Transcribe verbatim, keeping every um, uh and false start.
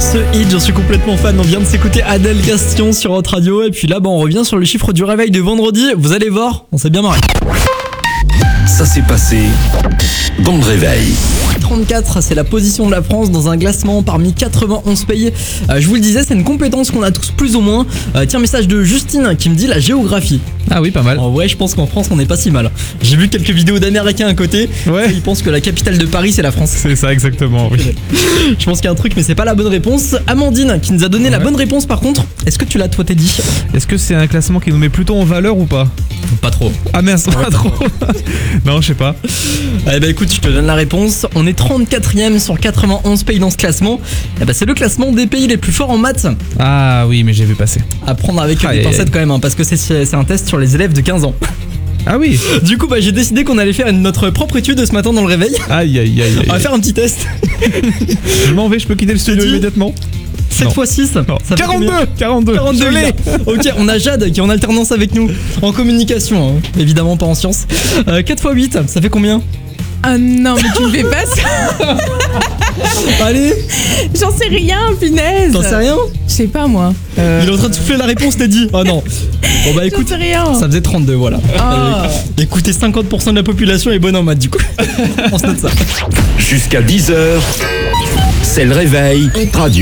ce hit, j'en suis complètement fan. On vient de s'écouter Adèle Castillon sur Hot Radio. Et puis là, bah, on revient sur le chiffre du réveil de vendredi. Vous allez voir, on s'est bien marré. Ça s'est passé dans le réveil. trente-quatre, c'est la position de la France dans un classement parmi quatre-vingt-onze pays. Euh, je vous le disais, c'est une compétence qu'on a tous plus ou moins. Euh, tiens, message de Justine qui me dit la géographie. Ah oui, pas mal. En vrai, je pense qu'en France, on n'est pas si mal. J'ai vu quelques vidéos d'Américains à côté. Ouais. Ils pensent que la capitale de Paris, c'est la France. C'est ça, exactement, oui. Je pense qu'il y a un truc, mais c'est pas la bonne réponse. Amandine qui nous a donné Ouais. la bonne réponse par contre. Est-ce que tu l'as toi, Teddy? Est-ce que c'est un classement qui nous met plutôt en valeur ou pas? Pas trop. Ah mince, pas trop. Non, je sais pas. Eh ben écoute, je te donne la réponse. On est trente-quatrième sur quatre-vingt-onze pays dans ce classement. Eh ben c'est le classement des pays les plus forts en maths. Ah oui, mais j'ai vu passer. À prendre avec Aïe, des aïe, pincettes aïe. quand même, hein, parce que c'est, c'est un test sur les élèves de quinze ans. Ah oui. Du coup, bah, j'ai décidé qu'on allait faire notre propre étude ce matin dans le réveil. Aïe, aïe, aïe, aïe. On va faire un petit test. Je m'en vais, je peux quitter le studio dit immédiatement. sept Non. fois six. Non. Ça fait quarante-deux, combien quarante-deux. quarante-deux, Je l'ai. bien. Ok, on a Jade qui est en alternance avec nous. En communication, hein. Évidemment pas en sciences. Euh, quatre fois huit, ça fait combien? Ah non, mais tu me fais pas ça. Allez, J'en sais rien, punaise. t'en sais rien? Je sais pas, moi. Euh, Il est en train de souffler la réponse, t'as dit. Oh non. Bon bah J'en écoute, sais rien. ça faisait trente-deux, voilà. Ah. Euh, écoutez, cinquante pour cent de la population est bonne en maths du coup. On se note ça. Jusqu'à dix heures, c'est le réveil Radio.